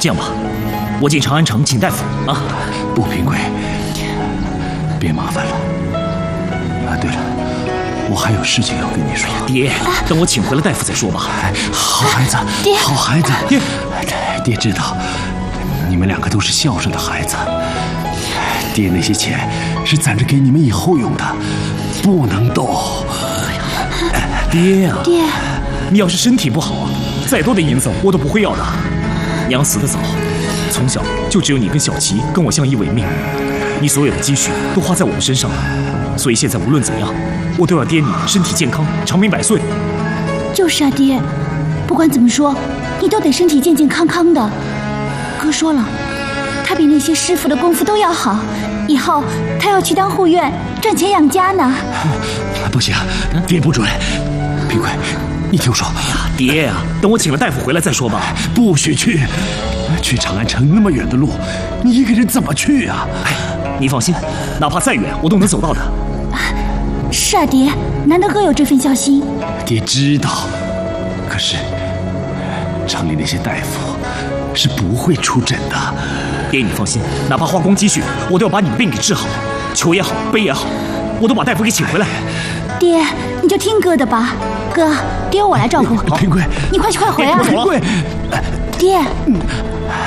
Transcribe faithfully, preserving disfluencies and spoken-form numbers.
这样吧，我进长安城请大夫啊。 不，平贵，别麻烦了。啊，对了，我还有事情要跟你说。 爹，等我请回了大夫再说吧。 好孩子， 爹， 好孩子， 爹， 爹知道，你们两个都是孝顺的孩子。爹那些钱是攒着给你们以后用的，不能动。 爹啊， 爹， 你要是身体不好啊，再多的银子我都不会要的。娘死得早，从小就只有你跟小琪跟我相依为命，你所有的积蓄都花在我们身上了，所以现在无论怎样，我都要爹你身体健康，长命百岁。 就是啊，爹，不管怎么说，你都得身体健健康康的。哥说了，他比那些师傅的功夫都要好，以后他要去当护院，赚钱养家呢。 不行，爹不准。平贵，你听我说。 哎呀，爹啊，等我请了大夫回来再说吧。 不许去，去长安城那么远的路，你一个人怎么去啊？ 哎，你放心，哪怕再远，我都能走到的。 是啊，爹，难得哥有这份孝心。 爹知道，可是城里那些大夫是不会出诊的。 爹，你放心，哪怕花光积蓄，我都要把你的病给治好。求也好，悲也好，我都把大夫给请回来。 爹，你就听哥的吧。哥，爹我来照顾。 平贵， 你快去快回啊！ 平贵， 爹。